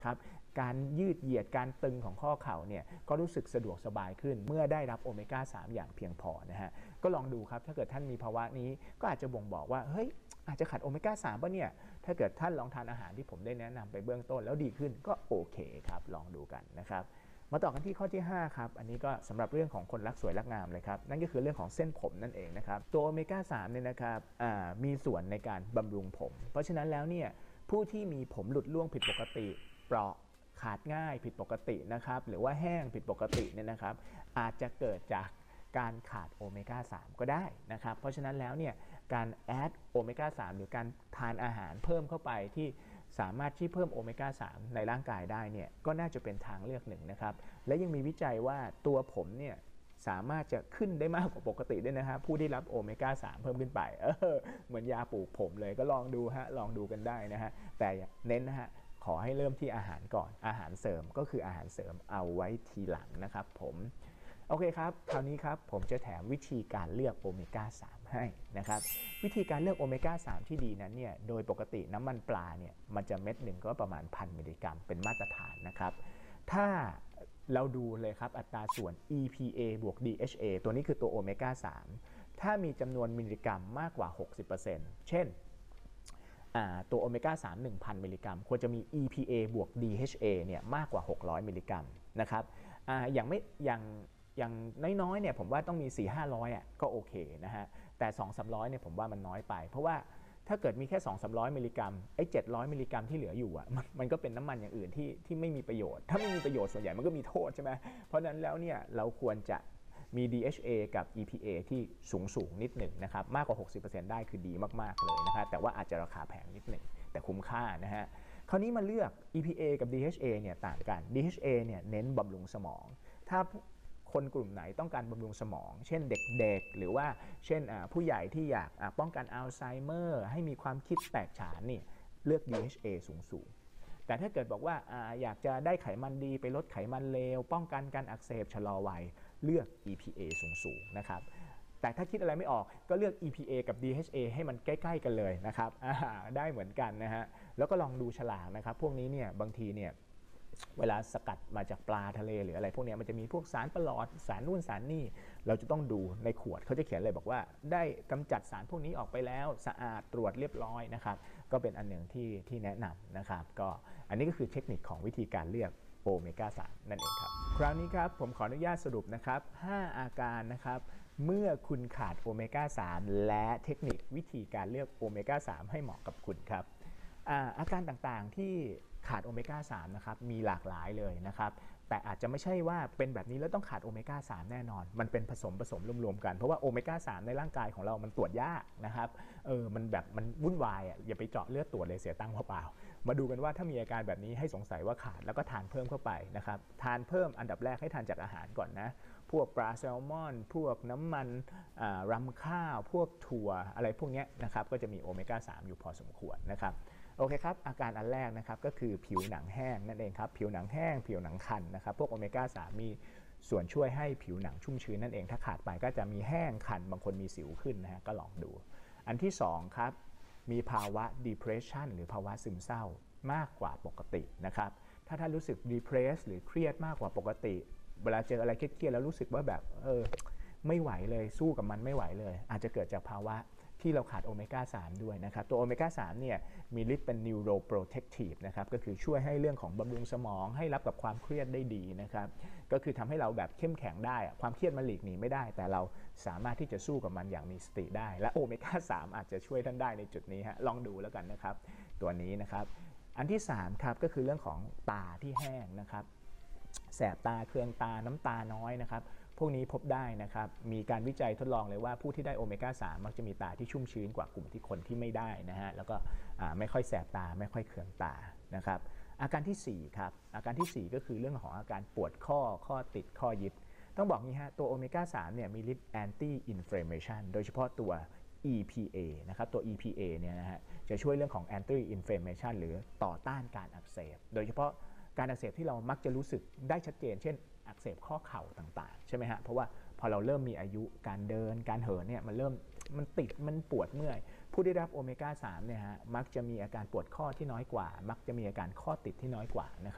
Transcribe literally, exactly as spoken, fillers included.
ครับการยืดเหยียดการตึงของข้อเข่าเนี่ยก็รู้สึกสะดวกสบายขึ้นเมื่อได้รับโอเมก้าสามอย่างเพียงพอนะฮะก็ลองดูครับถ้าเกิดท่านมีภาวะนี้ก็อาจจะบ่งบอกว่าเฮ้ยอาจจะขาดโอเมก้าสามป่ะเนี่ยถ้าเกิดท่านลองทานอาหารที่ผมได้แนะนำไปเบื้องต้นแล้วดีขึ้นก็โอเคครับลองดูกันนะครับมาต่อกันที่ข้อที่ห้าครับอันนี้ก็สำหรับเรื่องของคนรักสวยรักงามเลยครับนั่นก็คือเรื่องของเส้นผมนั่นเองนะครับตัวโอเมก้าสามเนี่ยนะครับมีส่วนในการบำรุงผมเพราะฉะนั้นแล้วเนี่ยผู้ที่มีผมหลุดร่วงผิดปกติเปราะขาดง่ายผิดปกตินะครับหรือว่าแห้งผิดปกติเนี่ยนะครับอาจจะเกิดจากการขาดโอเมก้าสามก็ได้นะครับเพราะฉะนั้นแล้วเนี่ยการแอดโอเมก้าสามหรือการทานอาหารเพิ่มเข้าไปที่สามารถที่เพิ่มโอเมก้าสามในร่างกายได้เนี่ยก็น่าจะเป็นทางเลือกหนึ่งนะครับและยังมีวิจัยว่าตัวผมเนี่ยสามารถจะขึ้นได้มากกว่าปกติด้วยนะฮะผู้ที่รับโอเมก้าสามเพิ่มขึ้นไปเออเหมือนยาปลูกผมเลยก็ลองดูฮะลองดูกันได้นะฮะแต่เน้นนะฮะขอให้เริ่มที่อาหารก่อนอาหารเสริมก็คืออาหารเสริมเอาไว้ทีหลังนะครับผมโอเคครับคราวนี้ครับผมจะแถมวิธีการเลือกโอเมก้าสามให้นะครับวิธีการเลือกโอเมก้าสามที่ดีนั้นเนี่ยโดยปกติน้ำมันปลาเนี่ยมันจะเม็ดหนึ่งก็ประมาณพันมิลลิกรัมเป็นมาตรฐานนะครับถ้าเราดูเลยครับอัตราส่วน อี พี เอ บวก ดี เอช เอ ตัวนี้คือตัวโอเมก้าสามถ้ามีจำนวนมิลลิกรัมมากกว่า หกสิบเปอร์เซ็นต์ เช่นตัวโอเมก้าสาม หนึ่งพัน มิลลิกรัมควรจะมี อี พี เอ บวก ดี เอช เอ เนี่ยมากกว่าหกร้อยมิลลิกรัมนะครับออย่างไม่อย่างอย่างน้อยๆเนี่ยผมว่าต้องมี สี่ถึงห้าร้อย อ่ะก็โอเคนะฮะแต่ สองถึงสามร้อย เนี่ยผมว่ามันน้อยไปเพราะว่าถ้าเกิดมีแค่ สองถึงสามร้อย มิลลิกรัมไอ้เจ็ดร้อยมิลลิกรัมที่เหลืออยู่อ่ะมันมันก็เป็นน้ำมันอย่างอื่นที่ที่ไม่มีประโยชน์ถ้าไม่มีประโยชน์ส่วนใหญ่มันก็มีโทษใช่ไหมเพราะนั้นแล้วเนี่ยเราควรจะมี ดี เอช เอ กับ อี พี เอ ที่สูงสูงนิดหนึ่งนะครับมากกว่า หกสิบเปอร์เซ็นต์ ได้คือดีมากๆเลยนะครับแต่ว่าอาจจะราคาแพงนิดหนึ่งแต่คุ้มค่านะฮะคราวนี้มาเลือก อี พี เอ กับ ดี เอช เอ เนี่ยต่างกัน ดี เอช เอ เนี่ยเน้นบำรุงสมองถ้าคนกลุ่มไหนต้องการบำรุงสมองเช่นเด็กๆหรือว่าเช่นผู้ใหญ่ที่อยากป้องกันอัลไซเมอร์ให้มีความคิดแตกฉานนี่เลือก ดี เอช เอ สูงๆแต่ถ้าเกิดบอกว่าอยากจะได้ไขมันดีไปลดไขมันเลวป้องกันการอักเสบชะลอวัยเลือก อี พี เอ สูงๆนะครับแต่ถ้าคิดอะไรไม่ออกก็เลือก อี พี เอ กับ ดี เอช เอ ให้มันใกล้ๆกันเลยนะครับได้เหมือนกันนะฮะแล้วก็ลองดูฉลากนะครับพวกนี้เนี่ยบางทีเนี่ยเวลาสกัดมาจากปลาทะเลหรืออะไรพวกนี้มันจะมีพวกสารประหลอดสารนู่นสารนี่เราจะต้องดูในขวดเขาจะเขียนเลยบอกว่าได้กำจัดสารพวกนี้ออกไปแล้วสะอาดตรวจเรียบร้อยนะครับก็เป็นอันหนึ่งที่ที่แนะนำนะครับก็อันนี้ก็คือเทคนิคของวิธีการเลือกโอเมก้าสามนั่นเองครับคราวนี้ครับผมขออนุญาตสรุปนะครับห้าอาการนะครับเมื่อคุณขาดโอเมก้าสามและเทคนิควิธีการเลือกโอเมก้าสามให้เหมาะกับคุณครับ อา, อาการต่างๆที่ขาดโอเมก้าสามนะครับมีหลากหลายเลยนะครับแต่อาจจะไม่ใช่ว่าเป็นแบบนี้แล้วต้องขาดโอเมก้าสามแน่นอนมันเป็นผสมผสมรวมๆกันเพราะว่าโอเมก้าสามในร่างกายของเรามันตรวจยากนะครับเออมันแบบมันวุ่นวายอ่ะอย่าไปเจาะเลือดตรวจเลยเสียตังค์เปล่าๆมาดูกันว่าถ้ามีอาการแบบนี้ให้สงสัยว่าขาดแล้วก็ทานเพิ่มเข้าไปนะครับทานเพิ่มอันดับแรกให้ทานจากอาหารก่อนนะพวกปลาแซลมอนพวกน้ำมันรำข้าวพวกถั่วอะไรพวกนี้นะครับก็จะมีโอเมก้าสามอยู่พอสมควรนะครับโอเคครับอาการอันแรกนะครับก็คือผิวหนังแห้งนั่นเองครับผิวหนังแห้งผิวหนังคันนะครับพวกโอเมก้าสามมีส่วนช่วยให้ผิวหนังชุ่มชื้นนั่นเองถ้าขาดไปก็จะมีแห้งคันบางคนมีสิวขึ้นนะฮะก็ลองดูอันที่สองครับมีภาวะ depression หรือภาวะซึมเศร้ามากกว่าปกตินะครับถ้าท่านรู้สึก depress หรือเครียดมากกว่าปกติเวลาเจออะไรเครียดๆแล้วรู้สึกว่าแบบเออไม่ไหวเลยสู้กับมันไม่ไหวเลยอาจจะเกิดจากภาวะที่เราขาดโอเมก้าสามด้วยนะครับตัวโอเมก้าสามเนี่ยมีฤทธิ์เป็น neuroprotective นะครับก็คือช่วยให้เรื่องของบำรุงสมองให้รับกับความเครียดได้ดีนะครับก็คือทำให้เราแบบเข้มแข็งได้ความเครียดมันหลีกหนีไม่ได้แต่เราสามารถที่จะสู้กับมันอย่างมีสติได้และโอเมก้าสามอาจจะช่วยท่านได้ในจุดนี้ฮะลองดูแล้วกันนะครับตัวนี้นะครับอันที่สามครับก็คือเรื่องของตาที่แห้งนะครับแสบตาเคืองตาน้ำตาน้อยนะครับพวกนี้พบได้นะครับมีการวิจัยทดลองเลยว่าผู้ที่ได้โอเมก้าสามมักจะมีตาที่ชุ่มชื้นกว่ากลุ่มที่คนที่ไม่ได้นะฮะแล้วก็ไม่ค่อยแสบตาไม่ค่อยเคืองตานะครับอาการที่สี่ครับอาการที่สี่ก็คือเรื่องของอาการปวดข้อข้อติดข้อยึดต้องบอกงี้ฮะตัวโอเมก้าสามเนี่ยมีฤทธิ์ anti inflammation โดยเฉพาะตัว อี พี เอ นะครับตัว อี พี เอ เนี่ยนะฮะจะช่วยเรื่องของ anti inflammation หรือต่อต้านการอักเสบโดยเฉพาะการอักเสบที่เรามักจะรู้สึกได้ชัดเจนเช่นอักเสบข้อเข่าต่างๆใช่ไหมฮะเพราะว่าพอเราเริ่มมีอายุการเดินการเหินเนี่ยมันเริ่มมันติดมันปวดเมื่อยผู้ได้รับโอเมก้าสามเนี่ยฮะมักจะมีอาการปวดข้อที่น้อยกว่ามักจะมีอาการข้อติดที่น้อยกว่านะครับ